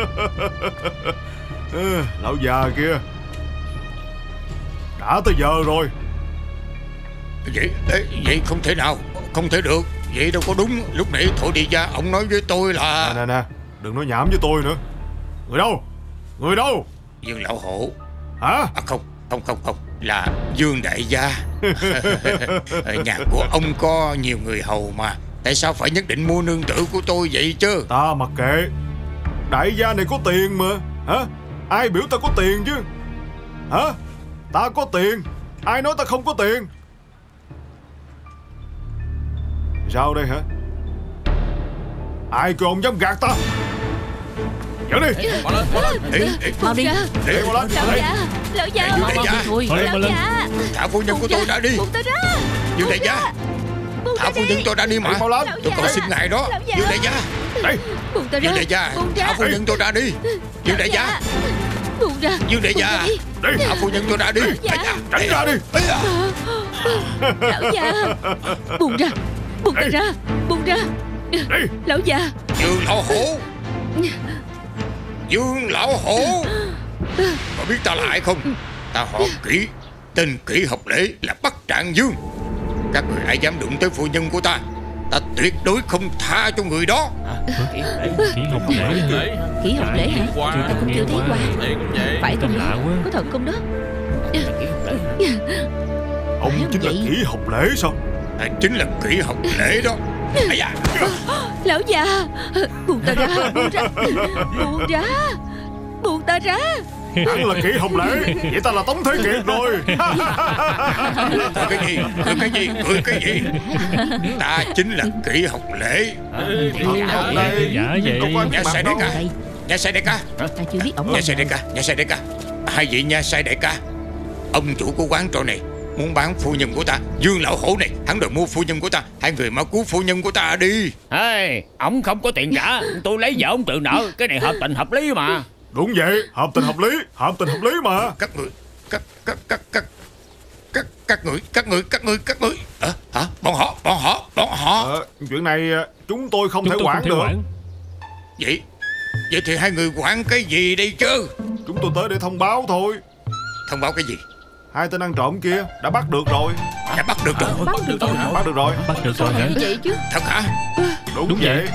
Lão già kia, đã tới giờ rồi. Vậy không thể nào, không thể được. Vậy đâu có đúng. Lúc nãy Thổ Địa Gia ông nói với tôi là... Nè, đừng nói nhảm với tôi nữa. Người đâu? Người đâu? Dương Lão Hổ. Hả? Không, là Dương Đại Gia. Nhà của ông có nhiều người hầu mà, tại sao phải nhất định mua nương tử của tôi vậy chứ? Ta mặc kệ. Đại gia này có tiền mà. Hả? Ai biểu ta có tiền chứ? Hả? Ta có tiền. Ai nói ta không có tiền? Sao đây hả? Ai kêu ông dám gạt ta? Dẫn đi. Mau đi. Lão già. Dương Đại Gia, thả phu nhân của tôi đã đi. Dương Đại Gia, thả phu nhân tôi đã đi mà. Tôi còn xin ngài đó. Dương Đại Gia, Dương Đại Gia, thả phu nhân tôi đã đi. Dương Đại Gia, Dương Đại Gia, thả phu nhân tôi đã đi. Tránh ra đi. Lão già, buông ra lão già. Dương Lão Hổ, Dương Lão Hổ, có biết ta là ai không? Ta họ Kỷ, tên Kỷ Học Lễ, là Bắc Trạng Dương. Các người ai dám đụng tới phu nhân của ta, ta tuyệt đối không tha cho người đó. Kỷ Học Lễ hả? Ta cũng chưa thấy qua. Phải không đó? Có thật không đó? Ông chính là Kỷ Học Lễ sao? Chính là Kỷ Học Lễ đó. Lão già, buông ta ra. Buông ta ra. Hắn là Kỷ Học Lễ, vậy ta là Tống Thế Kiệt rồi. Cười cái gì? Ta chính là Kỷ Học Lễ. Nhà sai đại ca. Nhà sai đại ca. Nhà sai đại ca. Hai vị nhà sai đại ca. Ông chủ của quán trọ này muốn bán phu nhân của ta. Dương Lão Hổ này, hắn đòi mua phu nhân của ta. Hai người mau cứu phu nhân của ta đi. Ổng không có tiền trả, tôi lấy vợ ông tự nợ. Cái này hợp tình hợp lý mà. Đúng vậy, hợp tình hợp lý mà. Các người. Hả? Bọn họ. Chuyện này chúng tôi không thể quản được. Vậy thì hai người quản cái gì đây chứ? Chúng tôi tới để thông báo thôi. Thông báo cái gì? Hai tên ăn trộm kia đã bắt được rồi. Đã bắt được rồi. Bắt được rồi hả? Vậy chứ. Thật hả? Đúng vậy.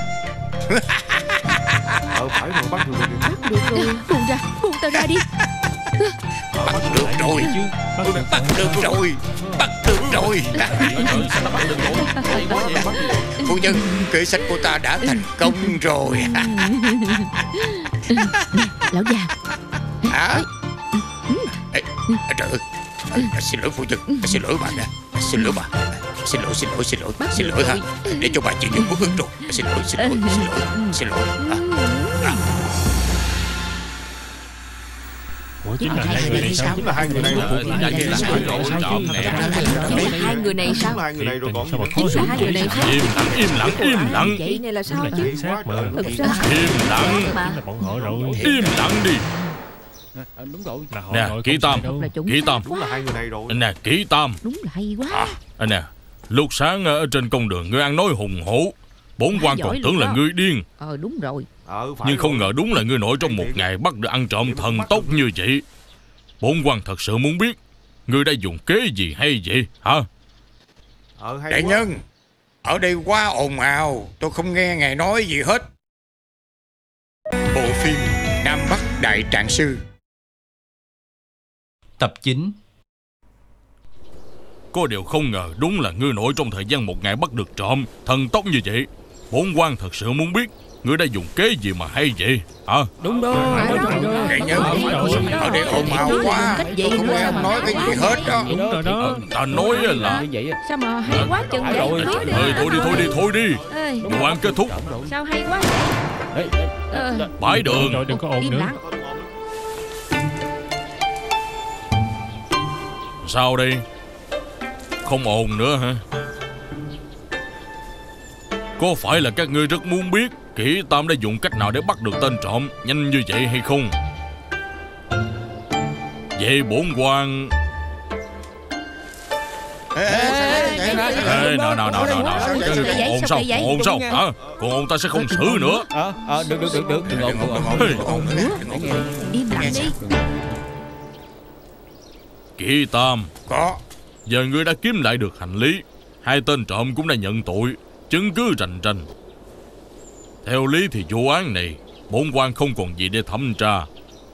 Phải rồi, bắt được rồi. Buông ta ra đi. Bắt được rồi. Phu nhân, kế sách của ta đã thành công rồi. Lão già. Hả? Trời ơi. Xin lỗi phu nhân. Xin lỗi bà nè. Xin lỗi ha. Để cho bà chịu những bức ức rồi. Xin lỗi. Chính là hai người này sao? Hai người này sao? Hai người này rồi còn. Chính là hai người này sao? Im lặng. Vậy này là sao chứ? Thực ra Im lặng. Im lặng đi. Đúng rồi. Nè, Kỷ Tam. Đúng là hai người này rồi. Nè, Kỷ Tam. Đúng là hay quá. Nè, lúc sáng ở trên công đường ngươi ăn nói hùng hổ. Bổn quan còn tưởng là ngươi điên. Đúng rồi. Nhưng không ngờ đúng là ngươi nội trong một ngày bắt được ăn trộm thần tốc như vậy. Bổn quan thật sự muốn biết ngươi đã dùng kế gì hay vậy hả? Đại nhân, ở đây quá ồn ào, tôi không nghe ngài nói gì hết. Bộ phim Nam Bắc Đại Trạng Sư. Tập 9. Có điều không ngờ đúng là ngươi nội trong thời gian một ngày bắt được trộm thần tốc như vậy. Bổn quan thật sự muốn biết ngươi đã dùng kế gì mà hay vậy hả? Đúng đó. Đại nhân, ở đây ồn ào quá, tôi không nghe ông nói cái gì hết đó. Ta nói là Sao mà hay quá chừng vậy? Thôi đi. Vụ án kết thúc. Sao hay quá vậy? Bãi đường. Đừng có ồn nữa. Sao đây? Không ồn nữa hả? Có phải là các ngươi rất muốn biết Kỷ Tam đã dùng cách nào để bắt được tên trộm nhanh như vậy hay không? Vậy bổn quan Nào ổn sao hả? Còn ổn ta sẽ không xử nữa. Được đừng ổn. Im lặng đi. Kỵ Tam. Có. Giờ ngươi đã kiếm lại được hành lý, hai tên trộm cũng đã nhận tội, chứng cứ rành rành. Theo lý thì vụ án này bổn quan không còn gì để thẩm tra.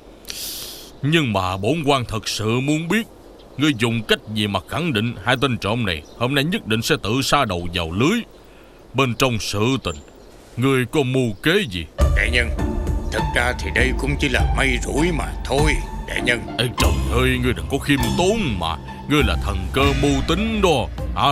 Nhưng mà bổn quan thật sự muốn biết ngươi dùng cách gì mà khẳng định hai tên trộm này hôm nay nhất định sẽ tự sa đầu vào lưới. Bên trong sự tình, ngươi có mưu kế gì? Đại nhân, thật ra thì đây cũng chỉ là may rủi mà thôi. Đại nhân. Ê trời ơi, ngươi đừng có khiêm tốn mà. Ngươi là thần cơ mưu tính đó hả?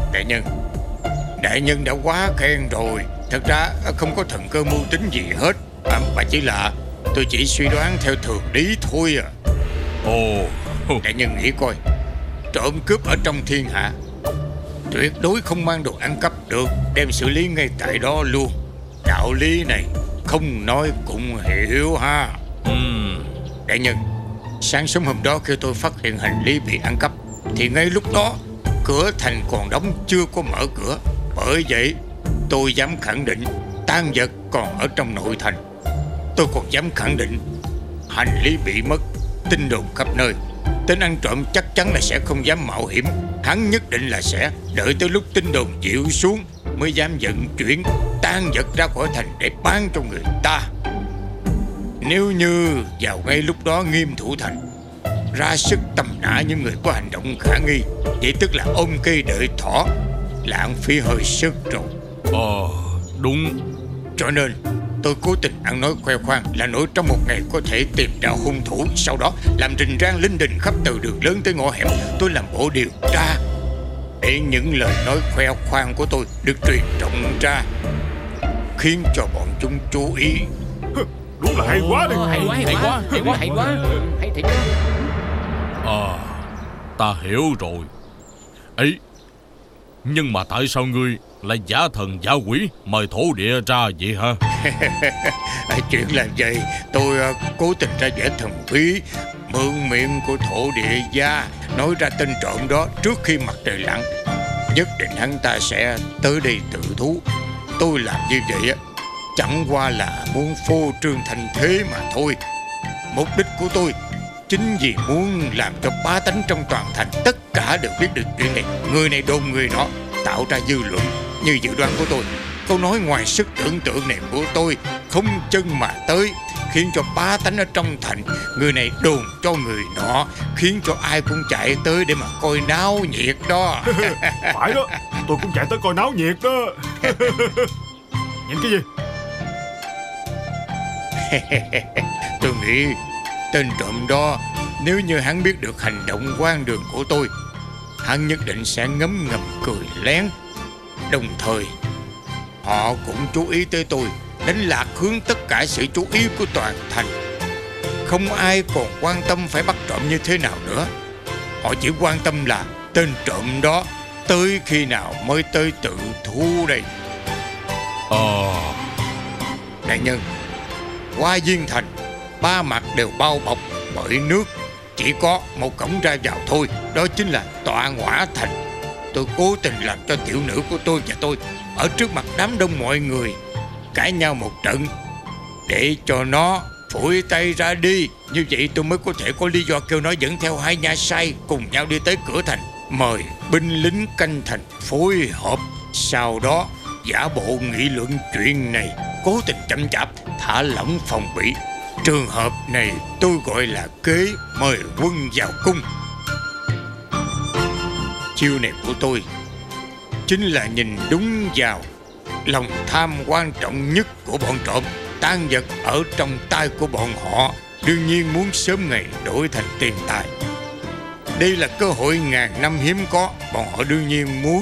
Đại nhân đã quá khen rồi. Thật ra không có thần cơ mưu tính gì hết, mà chỉ là tôi chỉ suy đoán theo thường lý thôi à. Ồ. Đại nhân nghĩ coi, trộm cướp ở trong thiên hạ tuyệt đối không mang đồ ăn cắp được, đem xử lý ngay tại đó luôn. Đạo lý này không nói cũng hiểu ha. Đại nhân, sáng sớm hôm đó khi tôi phát hiện hành lý bị ăn cắp thì ngay lúc đó cửa thành còn đóng, chưa có mở cửa. Bởi vậy tôi dám khẳng định tang vật còn ở trong nội thành. Tôi còn dám khẳng định hành lý bị mất, tin đồn khắp nơi. Tên ăn trộm chắc chắn là sẽ không dám mạo hiểm. Hắn nhất định là sẽ đợi tới lúc tin đồn dịu xuống mới dám vận chuyển tang vật ra khỏi thành để bán cho người ta. Nếu như vào ngay lúc đó nghiêm thủ thành, ra sức tầm nã những người có hành động khả nghi, vậy tức là ôm cây đợi thỏ, lãng phí hơi sức rồi. Đúng. Cho nên tôi cố tình ăn nói khoe khoang là nỗi trong một ngày có thể tìm ra hung thủ, sau đó làm rình rang linh đình khắp từ đường lớn tới ngõ hẻm. Tôi làm bộ điều tra để những lời nói khoe khoang của tôi được truyền rộng ra, khiến cho bọn chúng chú ý. Đúng là hay quá đi. Hay quá. Hay thiệt. Ta hiểu rồi. Ấy, nhưng mà tại sao ngươi lại giả thần giả quỷ mời thổ địa ra vậy hả? Chuyện là vậy. Tôi cố tình ra vẻ thần bí, mượn miệng của thổ địa gia nói ra tên trộm đó trước khi mặt trời lặn. Nhất định hắn ta sẽ tới đây tự thú. Tôi làm như vậy chẳng qua là muốn phô trương thành thế mà thôi. Mục đích của tôi chính vì muốn làm cho bá tánh trong toàn thành tất cả đều biết được chuyện này. Người này đồn người nọ, tạo ra dư luận. Như dự đoán của tôi, câu nói ngoài sức tưởng tượng này của tôi không chân mà tới, khiến cho bá tánh ở trong thành người này đồn cho người nọ, khiến cho ai cũng chạy tới để mà coi náo nhiệt đó. Phải đó, tôi cũng chạy tới coi náo nhiệt đó. Nhìn cái gì? Tôi nghĩ tên trộm đó, nếu như hắn biết được hành động hoang đường của tôi, hắn nhất định sẽ ngấm ngầm cười lén. Đồng thời họ cũng chú ý tới tôi, đánh lạc hướng tất cả sự chú ý của toàn thành. Không ai còn quan tâm phải bắt trộm như thế nào nữa. Họ chỉ quan tâm là tên trộm đó tới khi nào mới tới tự thu đây. Đại nhân, Hoa Viên thành ba mặt đều bao bọc bởi nước, chỉ có một cổng ra vào thôi, đó chính là Tọa Ngõa thành. Tôi cố tình làm cho tiểu nữ của tôi và tôi ở trước mặt đám đông mọi người cãi nhau một trận, để cho nó phủi tay ra đi. Như vậy tôi mới có thể có lý do kêu nó dẫn theo hai nha sai cùng nhau đi tới cửa thành, mời binh lính canh thành phối hợp. Sau đó giả bộ nghị luận chuyện này, cố tình chậm chạp thả lỏng phòng bị. Trường hợp này tôi gọi là kế mời quân vào cung. Chiêu này của tôi chính là nhìn đúng vào lòng tham quan trọng nhất của bọn trộm. Tang vật ở trong tay của bọn họ, đương nhiên muốn sớm ngày đổi thành tiền tài. Đây là cơ hội ngàn năm hiếm có, bọn họ đương nhiên muốn